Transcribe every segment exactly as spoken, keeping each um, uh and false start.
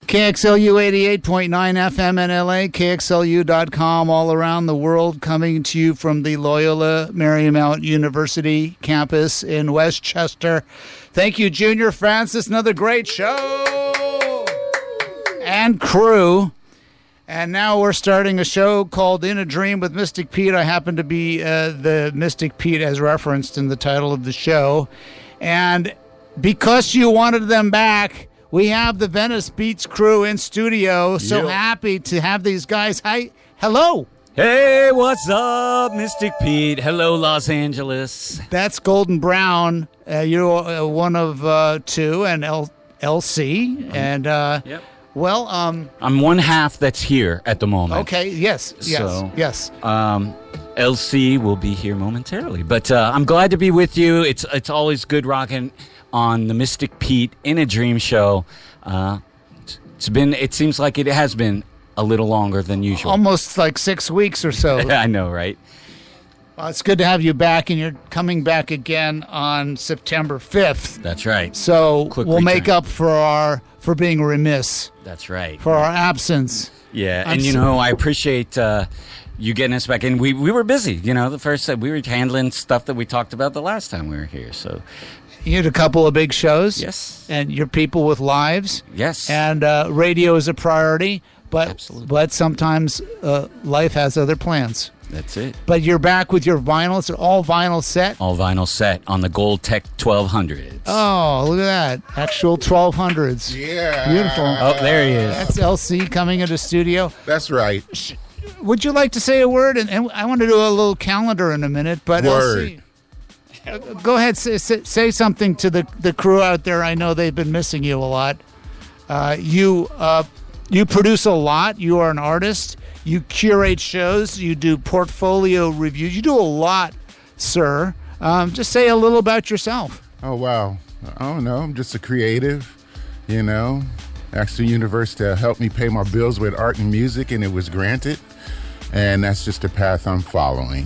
K X L U eighty-eight point nine F M in L A, K X L U dot com all around the world, coming to you from the Loyola Marymount University campus in Westchester. Thank you, Junior Francis. Another great show and crew. And now we're starting a show called In a Dream with Mystic Pete. I happen to be uh, the Mystic Pete as referenced in the title of the show. And because you wanted them back, we have the Venice Beats crew in studio. So Yep. happy to have these guys. Hi, hello. Hey, what's up, Mystic Pete? Hello, Los Angeles. That's Golden Brown. Uh, you're uh, one of uh, two, and L- LC. And, uh, Yep. well, um, I'm one half that's here at the moment. okay, yes, yes, So- yes. Um, L C will be here momentarily, but uh, I'm glad to be with you. It's it's always good rocking on the Mystic Pete In a Dream show. Uh, it's- it's been. It seems like it has been a little longer than usual. Almost like six weeks or so. I know, right? Well, it's good to have you back, and you're coming back again on September fifth. That's right. So Quick we'll make return. up for our for being remiss, That's right. for our absence. Yeah, I'm and you so- know, I appreciate uh, you getting us back in. We we were busy, you know. The first uh, we were handling stuff that we talked about the last time we were here. So You had a couple of big shows. yes, And you're people with lives. yes, And uh, radio is a priority, but Absolutely. but sometimes uh, life has other plans. that's it. But you're back with your vinyls. They're all vinyl set. All vinyl set on the Gold Tech twelve hundred. Oh, look at that. Actual twelve hundreds. Yeah. Beautiful. Oh, there he is. That's L C coming into studio. That's right. Would you like to say a word? And, and I want to do a little calendar in a minute, but Word. L C, uh, go ahead, say, say, say something to the, the crew out there. I know they've been missing you a lot. Uh, you uh, you produce a lot. You are an artist. You curate shows. You do portfolio reviews. You do a lot, sir. Um, just say a little about yourself. Oh, wow. I don't know. I'm just a creative, you know. Asked the universe to help me pay my bills with art and music, and it was granted. And that's just the path I'm following.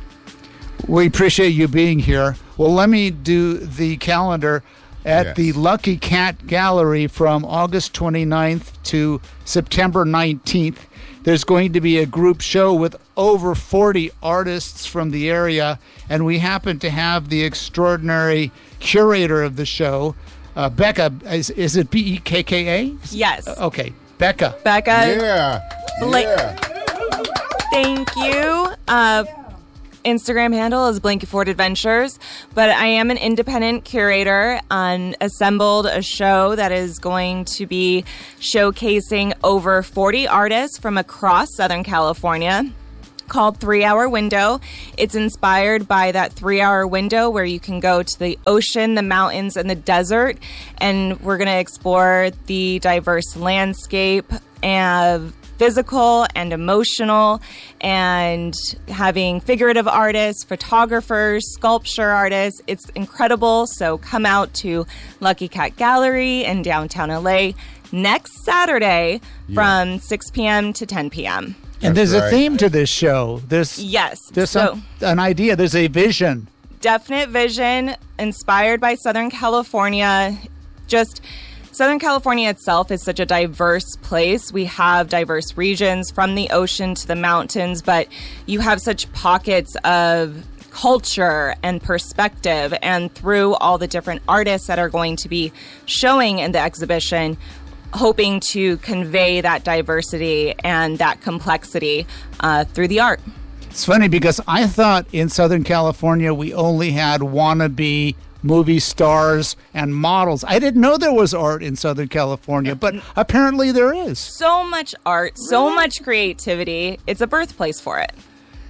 We appreciate you being here. Well, let me do the calendar at Yes. the Lucky Cat Gallery from August twenty-ninth to September nineteenth. There's going to be a group show with over forty artists from the area, and we happen to have the extraordinary curator of the show, uh, Becca. Is, is it B E K K A? Yes. Okay, Becca. Becca, Yeah. Blake- Yeah. thank you. Uh, Instagram handle is Blanky Ford Adventures, but I am an independent curator and assembled a show that is going to be showcasing over forty artists from across Southern California, called Three Hour Window. It's inspired by that three hour window where you can go to the ocean, the mountains, and the desert. And we're going to explore the diverse landscape and physical and emotional, and having figurative artists, photographers, sculpture artists. It's incredible. So come out to Lucky Cat Gallery in downtown L A next Saturday from six p.m. to ten p.m. And That's there's a right. theme to this show. There's Yes. there's so some, an idea. There's a vision. definite vision inspired by Southern California. Just Southern California itself is such a diverse place. We have diverse regions from the ocean to the mountains, but you have such pockets of culture and perspective. And through all the different artists that are going to be showing in the exhibition, hoping to convey that diversity and that complexity uh, through the art. It's funny because I thought in Southern California we only had wannabe movie stars and models. I didn't know there was art in Southern California, but apparently there is. So much art, so much creativity. It's a birthplace for it.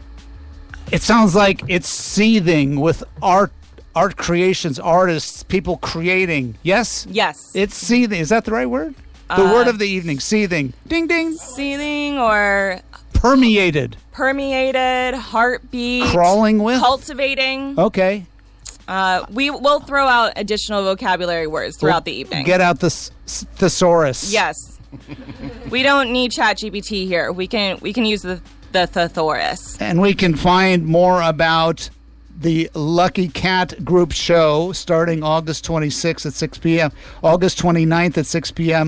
It sounds like it's seething with art, art creations, artists, people creating. Yes? Yes. It's seething. Is that the right word? The Uh, word of the evening, seething. Ding, ding. Seething or Permeated. permeated, heartbeat, Crawling with? cultivating. Okay. Uh, we will throw out additional vocabulary words throughout the evening. Get out the s- s- thesaurus. Yes. We don't need ChatGPT here. We can we can use the the thesaurus. And we can find more about the Lucky Cat Group show starting August twenty-sixth at six p.m., August twenty-ninth at six p.m.,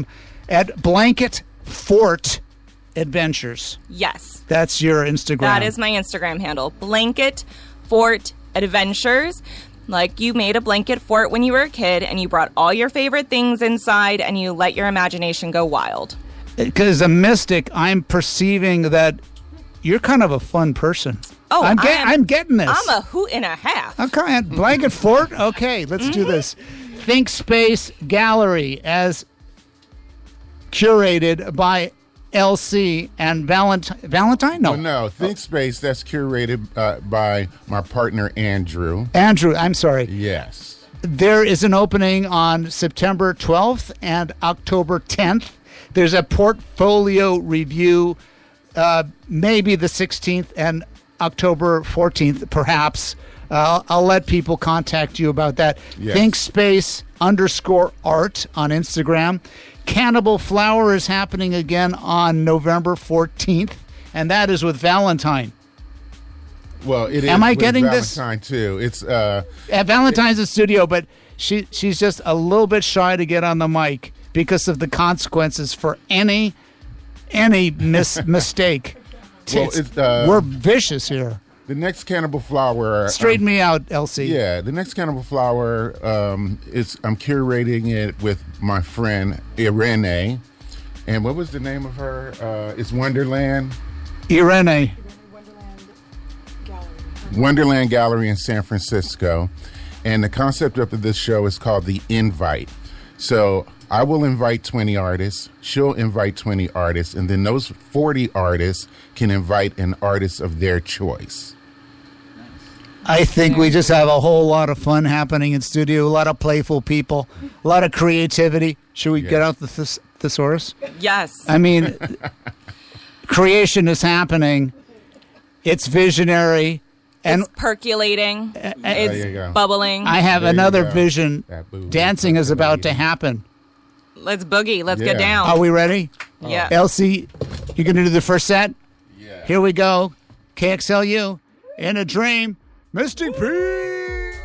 at Blanket Fort Adventures. Yes. That's your Instagram. That is my Instagram handle. Blanket Fort Adventures. Like you made a blanket fort when you were a kid and you brought all your favorite things inside and you let your imagination go wild. Because a mystic, I'm perceiving that you're kind of a fun person. Oh, I'm, get, I'm, I'm getting this. I'm a hoot and a half. Okay, Blanket Fort. Okay, let's do this. Think Space Gallery, as curated by L C and Valentine. Valentine? No. Oh, no, Think Space, that's curated uh, by my partner, Andrew. Andrew, I'm sorry. Yes. There is an opening on September twelfth and October tenth. There's a portfolio review, uh, maybe the sixteenth and October fourteenth, perhaps. Uh, I'll let people contact you about that. Yes. ThinkSpace underscore art on Instagram. Cannibal Flower is happening again on November fourteenth, and that is with Valentine. Well, it is Am I with getting this? Valentine, too. It's, uh... At Valentine's in studio, but she she's just a little bit shy to get on the mic because of the consequences for any any mis- mistake. Well, It's- it's, uh, we're vicious here. The next Cannibal Flower... Straighten um, me out, L C. Yeah, the next Cannibal Flower, um, is I'm curating it with my friend Irene. And what was the name of her? Uh, it's Wonderland. Irene. Wonderland Gallery in San Francisco. And the concept of this show is called The Invite. So I will invite twenty artists. She'll invite twenty artists. And then those forty artists can invite an artist of their choice. I think we just have a whole lot of fun happening in studio, a lot of playful people, a lot of creativity. Should we get Yes. out the thes- thesaurus? Yes. I mean, creation is happening. It's visionary. And it's percolating. uh, it's There you go. bubbling. I have There you another go. vision. That booty Dancing is about to percolating. happen. Let's boogie. Let's Yeah. get down. Are we ready? yeah. Elsie, you're going to do the first set? Yeah. Here we go. K X L U, In a Dream, Mystic P.